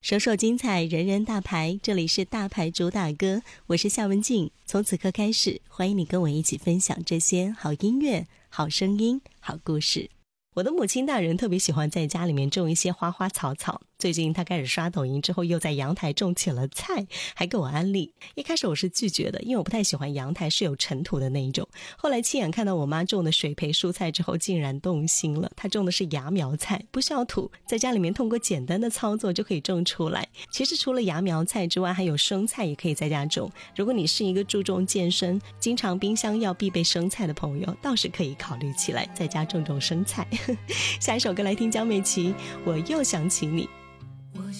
首首精彩，人人大牌，这里是大牌主打歌，我是夏文静。从此刻开始，欢迎你跟我一起分享这些好音乐、好声音、好故事。我的母亲大人特别喜欢在家里面种一些花花草草，最近她开始刷抖音之后又在阳台种起了菜，还给我安利。一开始我是拒绝的，因为我不太喜欢阳台是有尘土的那一种。后来亲眼看到我妈种的水培蔬菜之后，竟然动心了。她种的是芽苗菜，不需要土，在家里面通过简单的操作就可以种出来。其实除了芽苗菜之外，还有生菜也可以在家种。如果你是一个注重健身，经常冰箱要必备生菜的朋友，倒是可以考虑起来在家种种生菜。下一首歌来听江美琪，我又想起你。